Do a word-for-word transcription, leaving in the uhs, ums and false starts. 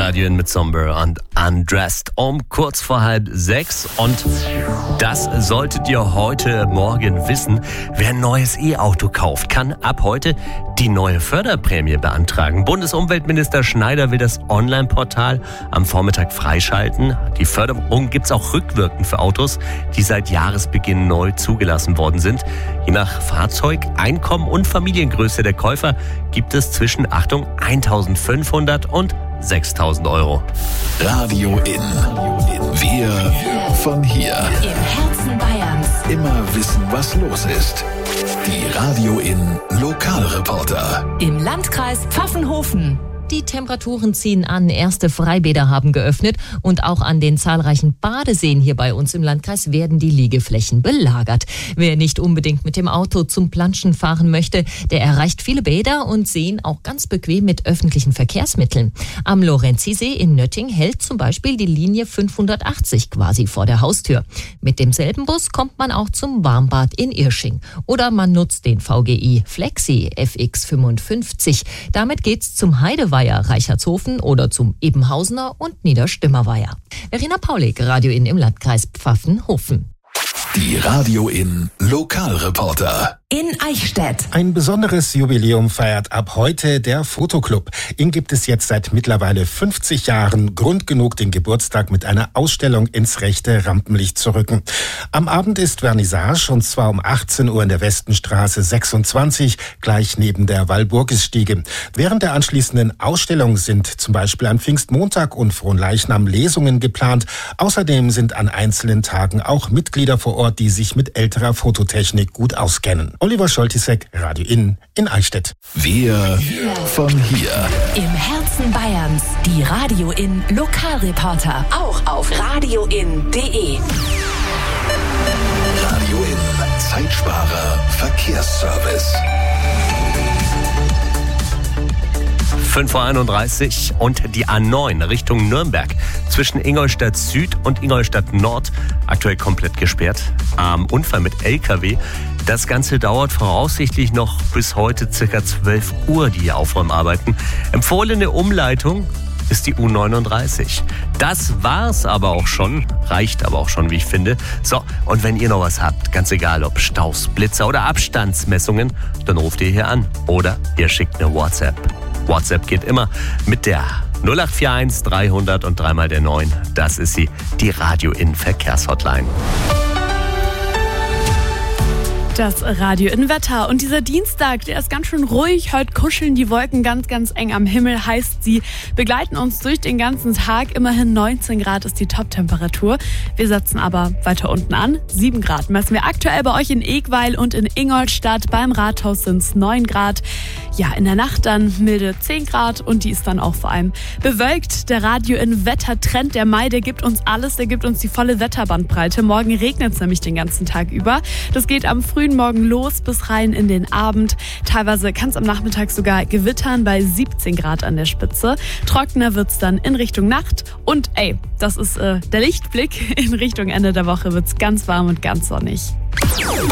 Radio In mit Somber und Undressed um kurz vor halb sechs. Und das solltet ihr heute Morgen wissen. Wer ein neues E-Auto kauft, kann ab heute die neue Förderprämie beantragen. Bundesumweltminister Schneider will das Online-Portal am Vormittag freischalten. Die Förderung gibt's auch rückwirkend für Autos, die seit Jahresbeginn neu zugelassen worden sind. Je nach Fahrzeug, Einkommen und Familiengröße der Käufer gibt es zwischen, Achtung, eintausendfünfhundert und sechstausend Euro. Radio In. Wir von hier. Im Herzen Bayerns. Immer wissen, was los ist. Die Radio In Lokalreporter. Im Landkreis Pfaffenhofen. Die Temperaturen ziehen an, erste Freibäder haben geöffnet und auch an den zahlreichen Badeseen hier bei uns im Landkreis werden die Liegeflächen belagert. Wer nicht unbedingt mit dem Auto zum Planschen fahren möchte, der erreicht viele Bäder und Seen auch ganz bequem mit öffentlichen Verkehrsmitteln. Am Lorenzisee in Nötting hält zum Beispiel die Linie fünfhundertachtzig quasi vor der Haustür. Mit demselben Bus kommt man auch zum Warmbad in Irsching. Oder man nutzt den V G I Flexi F X fünfundfünfzig. Damit geht's zum Heideweiher Reichertshofen oder zum Ebenhausener und Niederstimmerweiher. Verena Paulik, Radio In im Landkreis Pfaffenhofen. Die Radio In Lokalreporter. In Eichstätt. Ein besonderes Jubiläum feiert ab heute der Fotoclub. Ihn gibt es jetzt seit mittlerweile fünfzig Jahren. Grund genug, den Geburtstag mit einer Ausstellung ins rechte Rampenlicht zu rücken. Am Abend ist Vernissage und zwar um achtzehn Uhr in der Westenstraße sechsundzwanzig, gleich neben der Walburgisstiege. Während der anschließenden Ausstellung sind zum Beispiel an Pfingstmontag und Fronleichnam Lesungen geplant. Außerdem sind an einzelnen Tagen auch Mitglieder vor Ort, die sich mit älterer Fototechnik gut auskennen. Oliver Scholtisek, Radio In in Eichstätt. Wir von hier. Im Herzen Bayerns. Die Radio In Lokalreporter. Auch auf radioin punkt de. Radio In Zeitsparer Verkehrsservice. fünf Uhr einunddreißig und die A neun Richtung Nürnberg zwischen Ingolstadt Süd und Ingolstadt Nord aktuell komplett gesperrt. Am Unfall mit L K W. Das Ganze dauert voraussichtlich noch bis heute circa zwölf Uhr, die Aufräumarbeiten. Empfohlene Umleitung ist die U neununddreißig. Das war's aber auch schon, reicht aber auch schon, wie ich finde. So, und wenn ihr noch was habt, ganz egal ob Staus, Blitzer oder Abstandsmessungen, dann ruft ihr hier an oder ihr schickt eine WhatsApp. WhatsApp geht immer mit der null acht vier eins dreihundert und dreimal der neun. Das ist sie, die Radio In Verkehrshotline. Das Radio In Wetter. Und dieser Dienstag, der ist ganz schön ruhig. Heute kuscheln die Wolken ganz, ganz eng am Himmel. Heißt, sie begleiten uns durch den ganzen Tag. Immerhin neunzehn Grad ist die Top-Temperatur. Wir setzen aber weiter unten an. sieben Grad messen wir aktuell bei euch in Egweil und in Ingolstadt. Beim Rathaus sind es neun Grad. Ja, in der Nacht dann milde zehn Grad und die ist dann auch vor allem bewölkt. Der Radio In Wettertrend, der Mai, der gibt uns alles. Der gibt uns die volle Wetterbandbreite. Morgen regnet es nämlich den ganzen Tag über. Das geht am frühen Morgen los bis rein in den Abend. Teilweise kann es am Nachmittag sogar gewittern bei siebzehn Grad an der Spitze. Trockener wird es dann in Richtung Nacht. Und ey, das ist äh, der Lichtblick. In Richtung Ende der Woche wird es ganz warm und ganz sonnig.